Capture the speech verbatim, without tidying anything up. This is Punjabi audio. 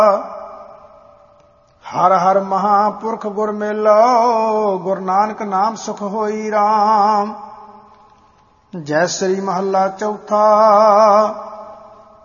ਹਰ ਹਰ ਮਹਾਂਪੁਰਖ ਗੁਰ ਮੇਲੋ, ਗੁਰੂ ਨਾਨਕ ਨਾਮ ਸੁਖ ਹੋਈ ਰਾਮ। ਜੈ ਸ੍ਰੀ ਮਹੱਲਾ ਚੌਥਾ।